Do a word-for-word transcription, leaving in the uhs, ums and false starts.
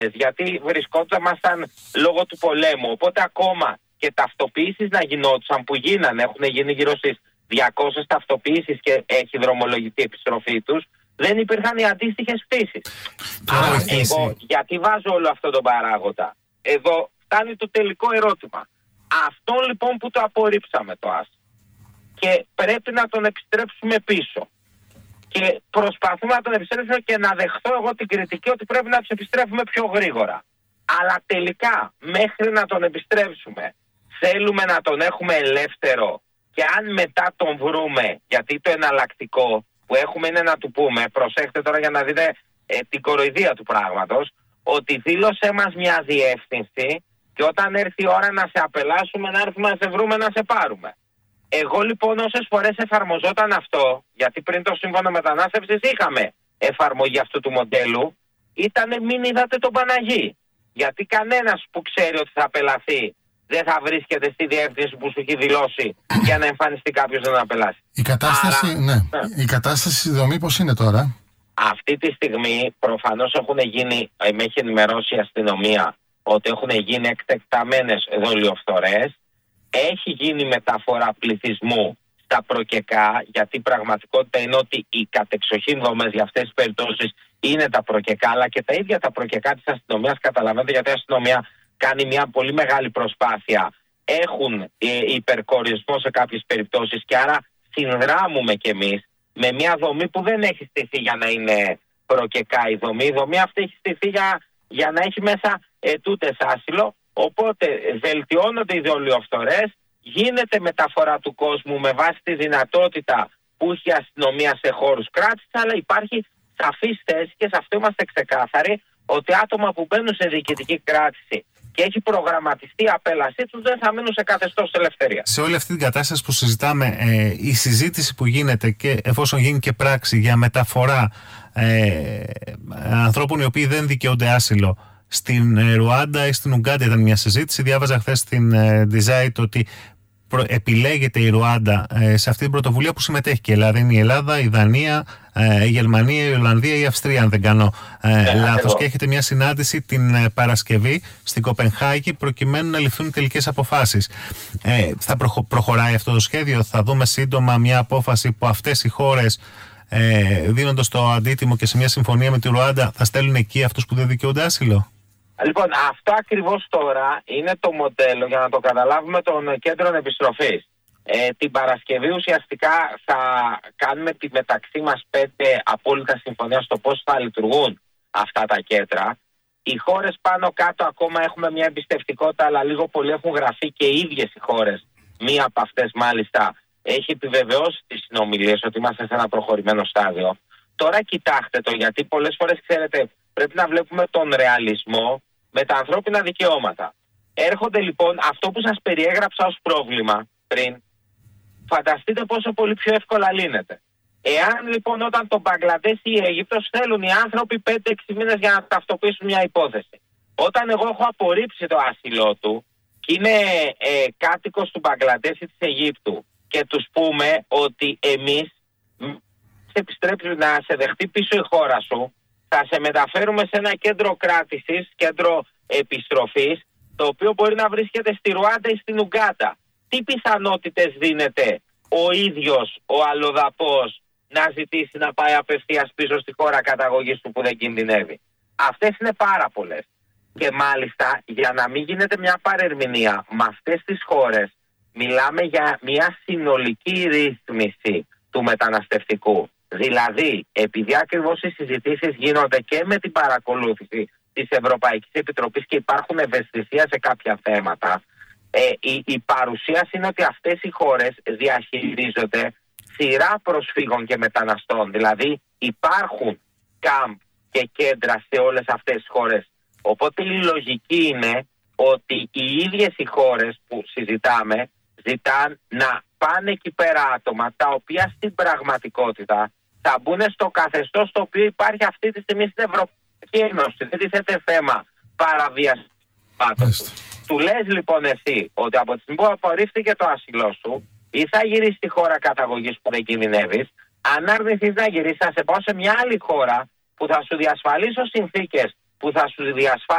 γιατί βρισκόντουσαν λόγω του πολέμου. Οπότε ακόμα και ταυτοποιήσεις να γινόντουσαν, που γίνανε, έχουν γίνει γύρω στις διακόσιες ταυτοποιήσεις και έχει δρομολογηθεί η επιστροφή τους, δεν υπήρχαν οι αντίστοιχες πτήσεις. Άρα εγώ γιατί βάζω όλο αυτό τον παράγοντα? Εδώ φτάνει το τελικό ερώτημα. Αυτό λοιπόν που το απορρίψαμε το ΆΣ και πρέπει να τον επιστρέψουμε πίσω. Και προσπαθούμε να τον επιστρέψουμε και να δεχθώ εγώ την κριτική ότι πρέπει να τους επιστρέφουμε πιο γρήγορα. Αλλά τελικά μέχρι να τον επιστρέψουμε θέλουμε να τον έχουμε ελεύθερο, και αν μετά τον βρούμε, γιατί το εναλλακτικό που έχουμε είναι να του πούμε, προσέχτε τώρα για να δείτε ε, την κοροϊδία του πράγματος, ότι δήλωσέ μας μια διεύθυνση και όταν έρθει η ώρα να σε απελάσουμε να έρθουμε να σε βρούμε να σε πάρουμε. Εγώ λοιπόν όσες φορές εφαρμοζόταν αυτό, γιατί πριν το Σύμφωνο Μετανάστευσης είχαμε εφαρμογή αυτού του μοντέλου, ήτανε μην είδατε τον Παναγί. Γιατί κανένας που ξέρει ότι θα απελαθεί δεν θα βρίσκεται στη διεύθυνση που σου έχει δηλώσει για να εμφανιστεί κάποιος να απελάσει. Η κατάσταση, Άρα, ναι. Ναι. Η κατάσταση στη δομή πώς είναι τώρα? Αυτή τη στιγμή προφανώς έχουν γίνει, με έχει ενημερώσει η αστυνομία ότι έχουν γίνει εκτεκταμένες δολιοφθορές. Έχει γίνει μεταφορά πληθυσμού στα προκεκά, γιατί η πραγματικότητα είναι ότι οι κατεξοχήν δομές για αυτές τις περιπτώσεις είναι τα προκεκά, αλλά και τα ίδια τα προκεκά της αστυνομίας, καταλαβαίνετε, γιατί η αστυνομία κάνει μια πολύ μεγάλη προσπάθεια. Έχουν ε, υπερκορισμό σε κάποιες περιπτώσεις και άρα συνδράμουμε κι εμείς με μια δομή που δεν έχει στηθεί για να είναι προκεκά η δομή. Η δομή αυτή έχει στηθεί για, για να έχει μέσα ετούτες άσυλο. Οπότε βελτιώνονται οι δολιοφθορές, γίνεται μεταφορά του κόσμου με βάση τη δυνατότητα που έχει η αστυνομία σε χώρους κράτησης, αλλά υπάρχει σαφής θέση και σε αυτό είμαστε ξεκάθαροι ότι άτομα που μπαίνουν σε διοικητική κράτηση και έχει προγραμματιστεί η απέλασή τους δεν θα μείνουν σε καθεστώς ελευθερία. Σε όλη αυτή την κατάσταση που συζητάμε, ε, η συζήτηση που γίνεται και εφόσον γίνει και πράξη για μεταφορά ε, ανθρώπων οι οποίοι δεν δικαιούνται άσυλο στην Ρουάντα ή στην Ουγκάντα ήταν μια συζήτηση. Διάβαζα χθες στην ε, Design ότι προ, επιλέγεται η Ρουάντα ε, σε αυτή την πρωτοβουλία που συμμετέχει και η Ελλάδα. Είναι η Ελλάδα, η Δανία, ε, η Γερμανία, η Ολλανδία, η Αυστρία, αν δεν κάνω ε, yeah, λάθος. Και έχετε μια συνάντηση την ε, Παρασκευή στην Κοπενχάγη προκειμένου να ληφθούν οι τελικές αποφάσεις. Ε, θα προχω, προχωράει αυτό το σχέδιο? Θα δούμε σύντομα μια απόφαση που αυτές οι χώρες, ε, δίνοντας το αντίτιμο και σε μια συμφωνία με τη Ρουάντα, θα στέλνουν εκεί αυτούς που δεν δικαιούνται άσυλο? Λοιπόν, αυτό ακριβώς τώρα είναι το μοντέλο για να το καταλάβουμε των κέντρων επιστροφής. Ε, την Παρασκευή ουσιαστικά θα κάνουμε τη μεταξύ μας πέντε απόλυτα συμφωνία στο πώς θα λειτουργούν αυτά τα κέντρα. Οι χώρες πάνω κάτω ακόμα έχουμε μια εμπιστευτικότητα, αλλά λίγο πολύ έχουν γραφεί και οι ίδιες οι χώρες. Μία από αυτές μάλιστα έχει επιβεβαιώσει τις συνομιλίες ότι είμαστε σε ένα προχωρημένο στάδιο. Τώρα κοιτάξτε το, γιατί πολλές φορές ξέρετε πρέπει να βλέπουμε τον ρεαλισμό με τα ανθρώπινα δικαιώματα. Έρχονται λοιπόν αυτό που σας περιέγραψα ως πρόβλημα πριν, φανταστείτε πόσο πολύ πιο εύκολα λύνεται. Εάν λοιπόν όταν το Μπαγκλαντές ή η Αίγυπτος θέλουν οι άνθρωποι πέντε έξι μήνες για να ταυτοποιήσουν μια υπόθεση. Όταν εγώ έχω απορρίψει το άσυλό του και είναι ε, κάτοικος του Μπαγκλαντές ή της Αιγύπτου και τους πούμε ότι εμείς σε επιστρέψουμε να σε δεχτεί πίσω η χώρα σου, θα σε μεταφέρουμε σε ένα κέντρο κράτησης, κέντρο επιστροφής, το οποίο μπορεί να βρίσκεται στη Ρουάντα ή στην Ουγκάντα. Τι πιθανότητες δίνεται ο ίδιος ο αλλοδαπός να ζητήσει να πάει απευθείας πίσω στη χώρα καταγωγής του που δεν κινδυνεύει? Αυτές είναι πάρα πολλές. Και μάλιστα για να μην γίνεται μια παρερμηνία με αυτές τις χώρες, μιλάμε για μια συνολική ρύθμιση του μεταναστευτικού. Δηλαδή, επειδή ακριβώς οι συζητήσεις γίνονται και με την παρακολούθηση της Ευρωπαϊκής Επιτροπής και υπάρχουν ευαισθησία σε κάποια θέματα, ε, η, η παρουσίαση είναι ότι αυτές οι χώρες διαχειρίζονται σειρά προσφύγων και μεταναστών. Δηλαδή, υπάρχουν κάμπ και κέντρα σε όλες αυτές τις χώρες. Οπότε η λογική είναι ότι οι ίδιες οι χώρες που συζητάμε ζητάν να πάνε εκεί πέρα άτομα τα οποία στην πραγματικότητα θα μπουν στο καθεστώς το οποίο υπάρχει αυτή τη στιγμή στην Ευρωπαϊκή Ένωση. Δεν τίθεται θέμα παραβίαση. Του λες λοιπόν εσύ ότι από τη στιγμή που απορρίφθηκε το άσυλό σου ή θα γυρίσεις στη χώρα καταγωγής που δεν κινδυνεύεις, αν αρνηθείς να γυρίσεις θα σε πάω σε μια άλλη χώρα που θα σου διασφαλίσω συνθήκες που θα σου διασφαλίσω